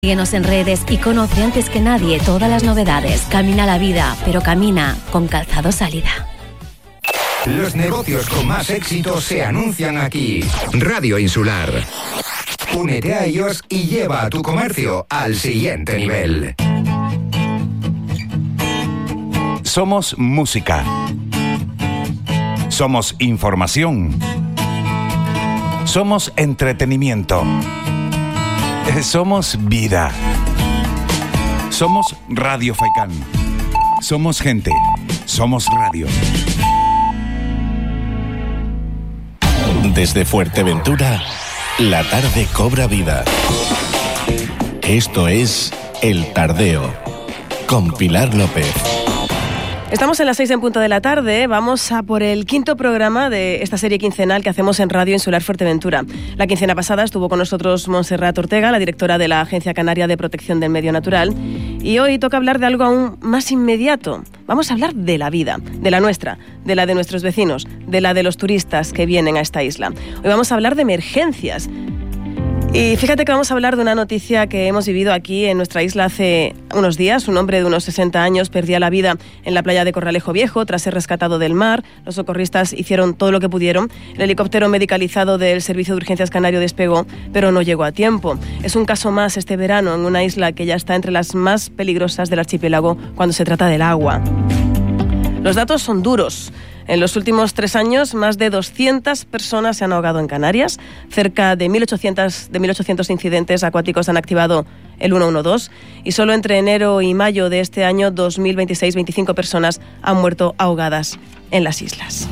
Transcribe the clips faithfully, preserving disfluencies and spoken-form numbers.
Síguenos en redes y conoce antes que nadie todas las novedades. Camina la vida, pero camina con Calzado Sálida. Los negocios con más éxito se anuncian aquí. Radio Insular. Únete a ellos y lleva a tu comercio al siguiente nivel. Somos música. Somos información. Somos entretenimiento. Somos vida. Somos Radio Faikán. Somos gente. Somos radio. Desde Fuerteventura, la tarde cobra vida. Esto es El Tardeo, con Pilar López. Estamos en las seis en punto de la tarde, vamos a por el quinto programa de esta serie quincenal que hacemos en Radio Insular Fuerteventura. La quincena pasada estuvo con nosotros Montserrat Ortega, la directora de la Agencia Canaria de Protección del Medio Natural, y hoy toca hablar de algo aún más inmediato. Vamos a hablar de la vida, de la nuestra, de la de nuestros vecinos, de la de los turistas que vienen a esta isla. Hoy vamos a hablar de emergencias. Y fíjate que vamos a hablar de una noticia que hemos vivido aquí en nuestra isla hace unos días. Un hombre de unos sesenta años perdía la vida en la playa de Corralejo Viejo tras ser rescatado del mar. Los socorristas hicieron todo lo que pudieron. El helicóptero medicalizado del Servicio de Urgencias Canario despegó, pero no llegó a tiempo. Es un caso más este verano en una isla que ya está entre las más peligrosas del archipiélago cuando se trata del agua. Los datos son duros. En los últimos tres años, más de doscientas personas se han ahogado en Canarias. Cerca de mil ochocientos, de mil ochocientos incidentes acuáticos han activado el ciento doce y solo entre enero y mayo de este año dos mil veintiséis, veinticinco personas han muerto ahogadas en las islas.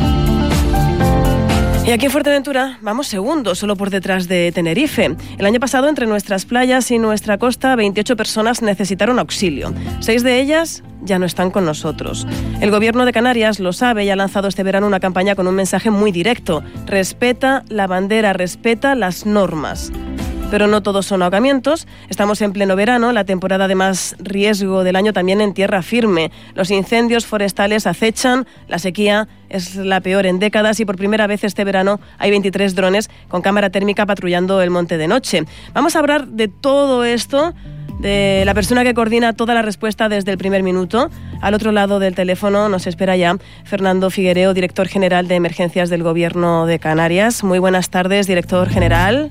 Y aquí en Fuerteventura vamos segundos, solo por detrás de Tenerife. El año pasado, entre nuestras playas y nuestra costa, veintiocho personas necesitaron auxilio. Seis de ellas ya no están con nosotros. El Gobierno de Canarias lo sabe y ha lanzado este verano una campaña con un mensaje muy directo. Respeta la bandera, respeta las normas. Pero no todos son ahogamientos. Estamos en pleno verano, la temporada de más riesgo del año también en tierra firme. Los incendios forestales acechan, la sequía es la peor en décadas y por primera vez este verano hay veintitrés drones con cámara térmica patrullando el monte de noche. Vamos a hablar de todo esto, de la persona que coordina toda la respuesta desde el primer minuto. Al otro lado del teléfono nos espera ya Fernando Figuereo, director general de Emergencias del Gobierno de Canarias. Muy buenas tardes, director general.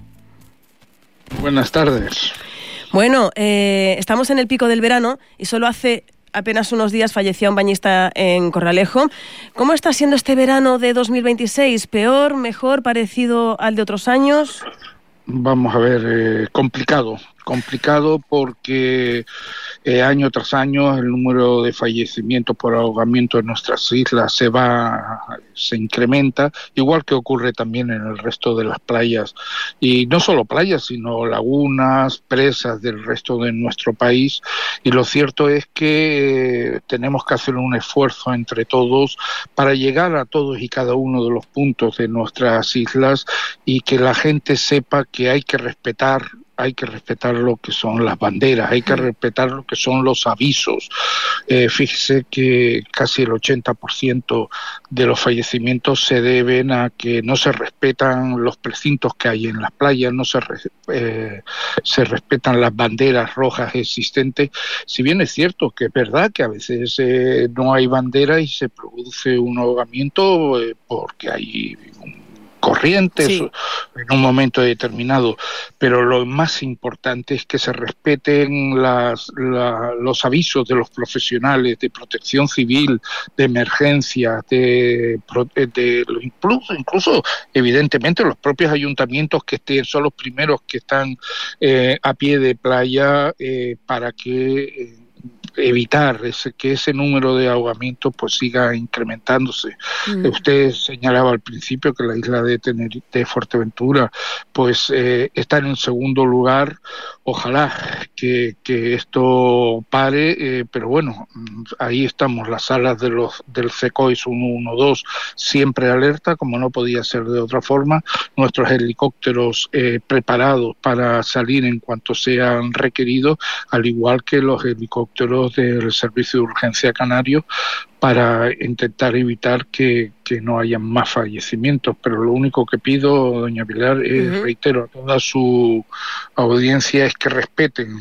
Buenas tardes. Bueno, eh, estamos en el pico del verano y solo hace apenas unos días fallecía un bañista en Corralejo. ¿Cómo está siendo este verano de dos mil veintiséis? ¿Peor, mejor, parecido al de otros años? Vamos a ver, eh, complicado. Complicado porque eh, año tras año el número de fallecimientos por ahogamiento en nuestras islas se va, se incrementa, igual que ocurre también en el resto de las playas, y no solo playas, sino lagunas, presas del resto de nuestro país, y lo cierto es que eh, tenemos que hacer un esfuerzo entre todos para llegar a todos y cada uno de los puntos de nuestras islas y que la gente sepa que hay que respetar hay que respetar lo que son las banderas, hay que respetar lo que son los avisos. Eh, fíjese que casi el ochenta por ciento de los fallecimientos se deben a que no se respetan los precintos que hay en las playas, no se, eh, se respetan las banderas rojas existentes. Si bien es cierto que es verdad que a veces eh, no hay bandera y se produce un ahogamiento eh, porque hay un corrientes sí. en un momento determinado, pero lo más importante es que se respeten las, la, los avisos de los profesionales de protección civil, de emergencia, de, de, de incluso, incluso evidentemente los propios ayuntamientos que estén, son los primeros que están eh, a pie de playa eh, para que eh, evitar ese, que ese número de ahogamientos pues siga incrementándose. Mm. Usted señalaba al principio que la isla de Tenerife, de Fuerteventura, pues eh, está en el segundo lugar. Ojalá que, que esto pare, eh, pero bueno, ahí estamos, las salas de los del CECOIS uno uno dos siempre alerta, como no podía ser de otra forma, nuestros helicópteros eh, preparados para salir en cuanto sean requeridos, al igual que los helicópteros del Servicio de Urgencia Canario, para intentar evitar que, que no haya más fallecimientos. Pero lo único que pido, doña Pilar, es, uh-huh. reitero a toda su audiencia, es que respeten